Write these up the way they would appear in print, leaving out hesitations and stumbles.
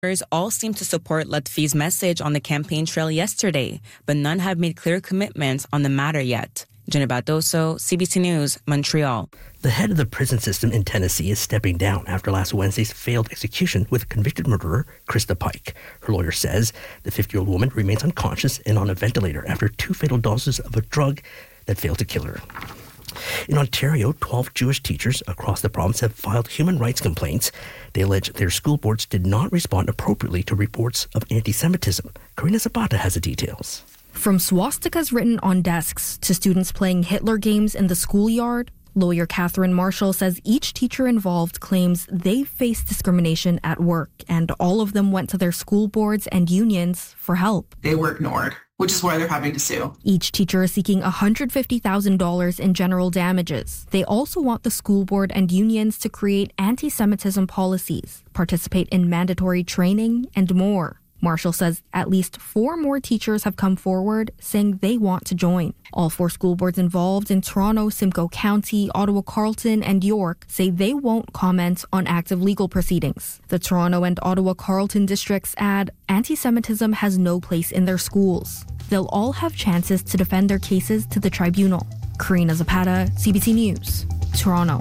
Members all seem to support Lutfi's message on the campaign trail yesterday, but none have made clear commitments on the matter yet. Jenna Bardoso, CBC News, Montreal. The head of the prison system in Tennessee is stepping down after last Wednesday's failed execution with convicted murderer Krista Pike. Her lawyer says the 50-year-old woman remains unconscious and on a ventilator after 2 fatal doses of a drug that failed to kill her. In Ontario, 12 Jewish teachers across the province have filed human rights complaints. They allege their school boards did not respond appropriately to reports of anti-Semitism. Karina Zapata has the details. From swastikas written on desks to students playing Hitler games in the schoolyard, lawyer Catherine Marshall says each teacher involved claims they faced discrimination at work, and all of them went to their school boards and unions for help. They were ignored, which is why they're having to sue. Each teacher is seeking $150,000 in general damages. They also want the school board and unions to create anti-Semitism policies, participate in mandatory training, and more. Marshall says at least 4 more teachers have come forward saying they want to join. All 4 school boards involved in Toronto, Simcoe County, Ottawa Carleton, and York say they won't comment on active legal proceedings. The Toronto and Ottawa Carleton districts add anti-Semitism has no place in their schools. They'll all have chances to defend their cases to the tribunal. Karina Zapata, CBC News, Toronto.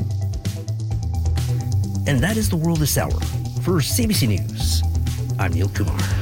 And that is the world this hour. For CBC News, I'm Neil Kumar.